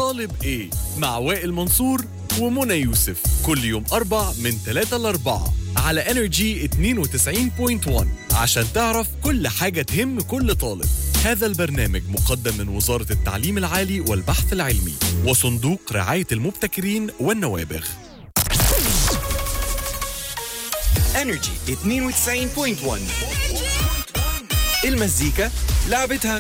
طالب ايه مع وائل منصور ومنى يوسف كل يوم 4 من 3 ل 4 على انرجي 92.1 عشان تعرف كل حاجة تهم كل طالب. هذا البرنامج مقدم من وزارة التعليم العالي والبحث العلمي وصندوق رعاية المبتكرين والنوابغ. انرجي 92.1 المزيكا لعبتها.